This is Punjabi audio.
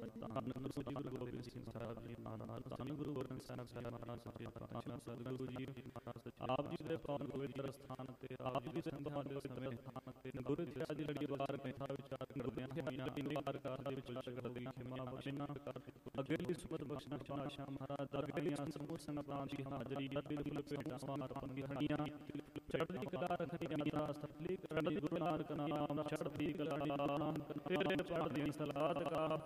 ਧੰਨ ਗੁਰੂ ਗੋਬਿੰਦ ਸਿੰਘ ਸਾਹਿਬ ਜੀ ਮਹਾਰਾਜ, ਧੰਨ ਗੁਰੂ ਗੋਬਿੰਦ ਸਿੰਘ ਸਾਹਿਬ ਮਹਾਰਾਜ, ਸੱਚੇ ਪਾਤਸ਼ਾਹ ਸਤਿਗੁਰੂ ਜੀ ਆਪ ਜੀ ਦੇ ਪਾਵਨ ਪਵਿੱਤਰ ਸਥਾਨ ਤੇ ਆਪ ਜੀ ਦੇ ਸੰਧਾਨ ਦੇ ਸਮੇਂ ਸਥਾਨ ਤੇ ਗੁਰੂ ਪਿਆਰੇ ਦੀ ਲੜੀ ਵਾਰ ਕਥਾ ਵਿਚਾਰ ਕਰਦਿਆਂ ਹੋਈਆਂ ਵਾਰ ਕਾਰ ਦੇ ਵਿੱਚ ਸ਼ਬਦ ਦੀ ਖਿਮਾ ਬਖਸ਼ਣਾ, ਅਗਲੀ ਸੁਮਤ ਬਖਸ਼ਣਾ ਪਾਤਸ਼ਾਹ ਮਹਾਰਾਜ, ਅਗਲੀਆਂ ਸਮੂਹ ਸੰਗਤਾਂ ਦੀ ਹਾਜ਼ਰੀ ਬਿਲਕੁਲ ਭੇਟਾਂ ਸਮਾਰਪਣ ਦੀਆਂ ਚੜ੍ਹਦੀ ਕਲਾ ਰੱਖਣੀ ਅਰਦਾਸ ਤਕਲੀ ਕਰਨੀ, ਗੁਰੂ ਨਾਨਕ ਨਾਮ ਚੜ੍ਹਦੀ ਕਲਾ ਤੇਰੇ ਪੜ੍ਹਦੀ ਸਲਾਤ ਕਾ